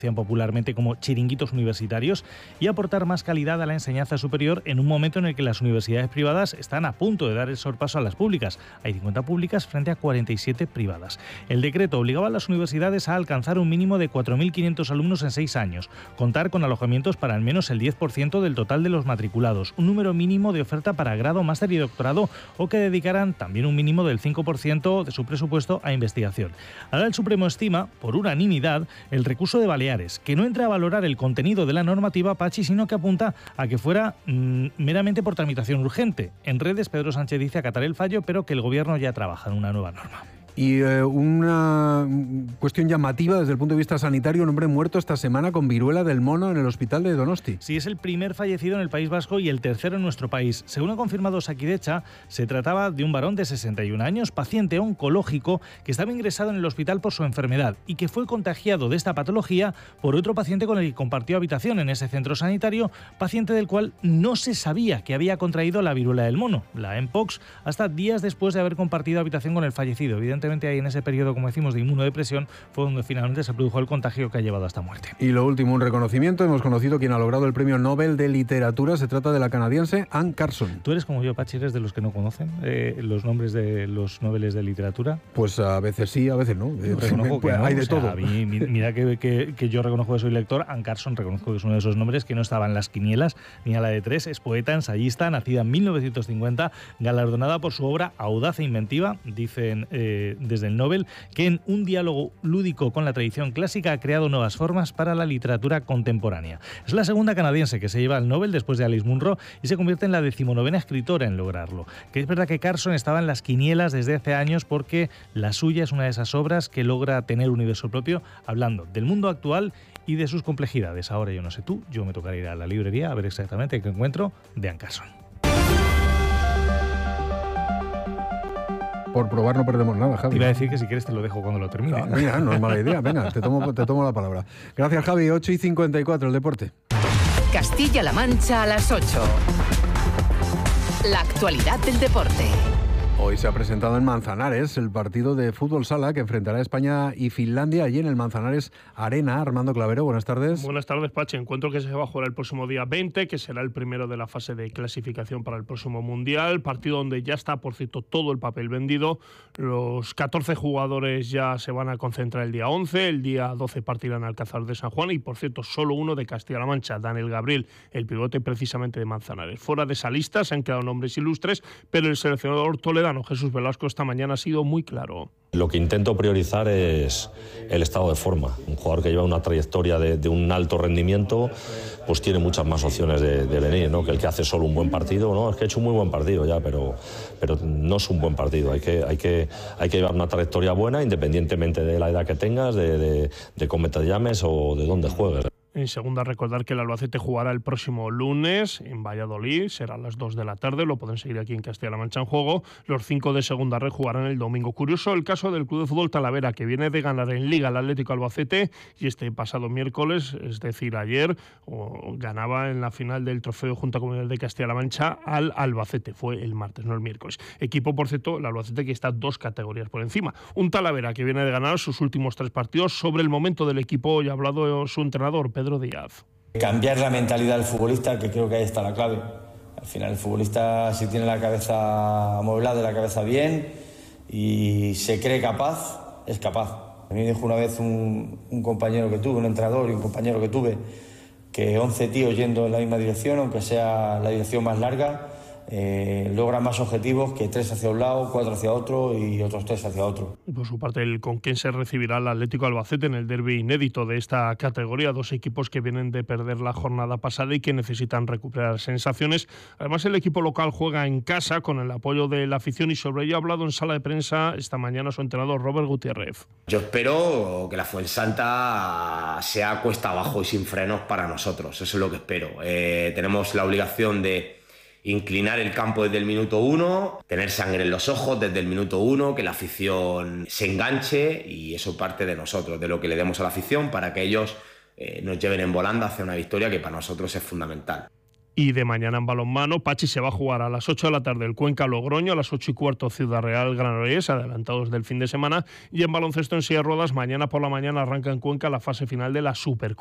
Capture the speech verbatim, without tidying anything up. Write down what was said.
popularmente como chiringuitos universitarios, y aportar más calidad a la enseñanza superior en un momento en el que las universidades privadas están a punto de dar el sorpaso a las públicas. Hay cincuenta públicas frente a cuarenta y siete privadas. El decreto obligaba a las universidades a alcanzar un mínimo de cuatro mil quinientos alumnos en seis años, contar con alojamientos para al menos el diez por ciento del total de los matriculados, un número mínimo de oferta para grado, máster y doctorado, o que dedicaran también un mínimo del cinco por ciento de su presupuesto a investigación. Ahora el Supremo estima, por unanimidad, el recurso de Baleares, que no entra a valorar el contenido de la normativa, Pachi, sino que apunta a que fuera mmm, meramente por tramitación urgente. En redes, Pedro Sánchez dice acatar el fallo, pero que el Gobierno ya trabaja en una nueva norma. Y eh, una cuestión llamativa desde el punto de vista sanitario: un hombre muerto esta semana con viruela del mono en el hospital de Donosti. Sí, es el primer fallecido en el País Vasco y el tercero en nuestro país. Según ha confirmado Osakidetza, se trataba de un varón de sesenta y un años, paciente oncológico, que estaba ingresado en el hospital por su enfermedad y que fue contagiado de esta patología por otro paciente con el que compartió habitación en ese centro sanitario, paciente del cual no se sabía que había contraído la viruela del mono, la Mpox, hasta días después de haber compartido habitación con el fallecido. Evidentemente, ahí en ese periodo, como decimos, de inmunodepresión, fue donde finalmente se produjo el contagio que ha llevado a esta muerte. Y lo último, un reconocimiento. Hemos conocido quien ha logrado el premio Nobel de Literatura. Se trata de la canadiense Anne Carson. ¿Tú eres como yo, Pachi, eres de los que no conocen eh, los nombres de los Nobeles de Literatura? Pues a veces sí, a veces no. Yo reconozco que no, hay de o sea, todo. A mí, mira que, que, que yo reconozco que soy lector. Anne Carson, reconozco que es uno de esos nombres que no estaba en las quinielas ni a la de tres. Es poeta, ensayista, nacida en mil novecientos cincuenta, galardonada por su obra audaz e inventiva. Dicen eh, desde el Nobel que en un diálogo lúdico con la tradición clásica ha creado nuevas formas para la literatura contemporánea. Es la segunda canadiense que se lleva el Nobel después de Alice Munro y se convierte en la decimonovena escritora en lograrlo. Que es verdad que Carson estaba en las quinielas desde hace años porque la suya es una de esas obras que logra tener universo propio, hablando del mundo actual y de sus complejidades. Ahora yo no sé tú, yo me tocaré ir a la librería a ver exactamente qué encuentro de Anne Carson. Por probar no perdemos nada, Javi. Te iba a decir que si quieres te lo dejo cuando lo termine. No, mira, no es mala idea. Venga, te tomo, te tomo la palabra. Gracias, Javi. ocho y cincuenta y cuatro, el deporte. Castilla-La Mancha a las ocho. La actualidad del deporte. Hoy se ha presentado en Manzanares el partido de fútbol sala que enfrentará a España y Finlandia allí en el Manzanares Arena. Armando Clavero, buenas tardes. Buenas tardes, Pachi. Encuentro que se va a jugar el próximo día veinte, que será el primero de la fase de clasificación para el próximo Mundial. Partido donde ya está, por cierto, todo el papel vendido. Los catorce jugadores ya se van a concentrar el día once. El día doce partirán al Alcázar de San Juan. Y, por cierto, solo uno de Castilla-La Mancha, Daniel Gabriel, el pivote precisamente de Manzanares. Fuera de esa lista se han quedado nombres ilustres, pero el seleccionador toledano Jesús Velasco esta mañana ha sido muy claro. Lo que intento priorizar es el estado de forma. Un jugador que lleva una trayectoria de, de un alto rendimiento, pues tiene muchas más opciones de, de venir, ¿no? Que el que hace solo un buen partido. No, es que ha hecho un muy buen partido ya, pero, pero no es un buen partido. Hay que, hay, que, hay que llevar una trayectoria buena, independientemente de la edad que tengas, de, de, de cómo te llames o de dónde juegues. En segunda, recordar que el Albacete jugará el próximo lunes en Valladolid, será a las dos de la tarde, lo pueden seguir aquí en Castilla-La Mancha en Juego. Los cinco de segunda red jugarán el domingo. Curioso el caso del Club de Fútbol Talavera, que viene de ganar en Liga al Atlético Albacete y este pasado miércoles, es decir, ayer, o, ganaba en la final del Trofeo Junta Comunal de Castilla-La Mancha al Albacete. Fue el martes, no el miércoles. Equipo, por cierto, el Albacete que está dos categorías por encima. Un Talavera que viene de ganar sus últimos tres partidos. Sobre el momento del equipo hoy ha hablado su entrenador, Pedro Díaz. Cambiar la mentalidad del futbolista, que creo que ahí está la clave. Al final el futbolista, si tiene la cabeza amueblada y la cabeza bien y se cree capaz, es capaz. A mí me dijo una vez un, un compañero que tuve, un entrenador y un compañero que tuve, que once tíos yendo en la misma dirección, aunque sea la dirección más larga, Eh, logra más objetivos que tres hacia un lado, cuatro hacia otro y otros tres hacia otro. Y por su parte, el Conquense recibirá al Atlético Albacete en el derbi inédito de esta categoría. Dos equipos que vienen de perder la jornada pasada y que necesitan recuperar sensaciones. Además, el equipo local juega en casa con el apoyo de la afición y sobre ello ha hablado en sala de prensa esta mañana su entrenador Robert Gutiérrez. Yo espero que la Fuensanta sea cuesta abajo y sin frenos para nosotros. Eso es lo que espero. Eh, tenemos la obligación de inclinar el campo desde el minuto uno, tener sangre en los ojos desde el minuto uno, que la afición se enganche y eso parte de nosotros, de lo que le demos a la afición para que ellos eh, nos lleven en volanda hacia una victoria que para nosotros es fundamental. Y de mañana en balonmano, Pachi se va a jugar a las ocho de la tarde el Cuenca Logroño, a las ocho y cuarto Ciudad Real Granollers, adelantados del fin de semana. Y en baloncesto en silla de ruedas, mañana por la mañana arranca en Cuenca la fase final de la Supercopa.